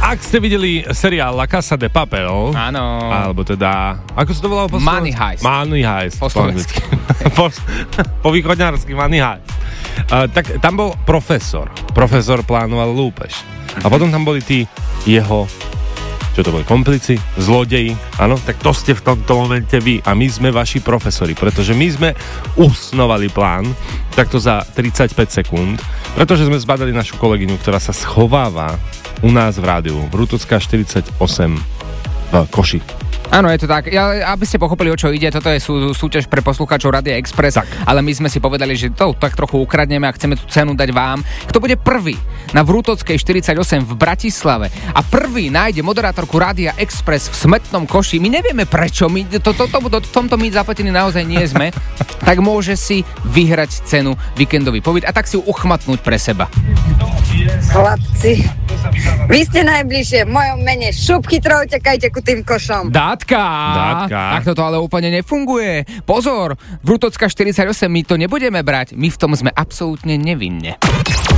Ak ste videli seriál La Casa de Papel, áno, alebo teda, ako sa to volalo po Money Heist. Money Heist. Po slovensky. po východňarsky Money Heist. Tak tam bol profesor. Profesor plánoval lúpež. A potom tam boli tí jeho, čo to boli, komplici, zlodeji, áno, tak to ste v tomto momente vy a my sme vaši profesori, pretože my sme usnovali plán takto za 35 sekúnd, pretože sme zbadali našu kolegyňu, ktorá sa schováva u nás v rádiu, Vrútocká 48 v Koši. Áno, je to tak. Aby ste pochopili, o čo ide, toto je súťaž pre poslucháčov Rádia Express, tak. Ale my sme si povedali, že to tak trochu ukradneme a chceme tú cenu dať vám. Kto bude prvý na Vrútockej 48 v Bratislave a prvý nájde moderátorku Rádia Express v Smetnom Koši, my nevieme prečo, v tomto my zapletení naozaj nie sme, tak môže si vyhrať cenu víkendový pobyt a tak si ju uchmatnúť pre seba. Chlapci, vy ste najbližšie, v mojom mene šup chytro utekajte ku tým košom. Dátka. Tak toto ale úplne nefunguje. Pozor, Vrútocká 48, my to nebudeme brať, my v tom sme absolútne nevinne.